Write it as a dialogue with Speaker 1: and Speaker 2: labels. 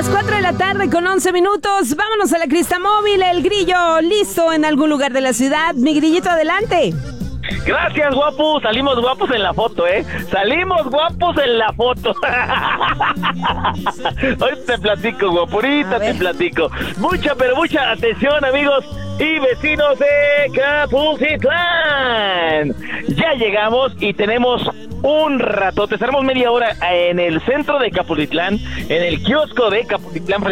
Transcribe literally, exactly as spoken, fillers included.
Speaker 1: Las cuatro de la tarde con once minutos. Vámonos a la Crista Móvil. El Grillo listo en algún lugar de la ciudad. Mi Grillito, adelante.
Speaker 2: Gracias, guapo. Salimos guapos en la foto, ¿eh? Salimos guapos en la foto. Hoy te platico, guapo. Ahorita te platico. Mucha, pero mucha atención, amigos y vecinos de Capucitlán. Ya llegamos y tenemos un rato. Estaremos media hora en el centro de Capucitlán, en el kiosco de Capucitlán.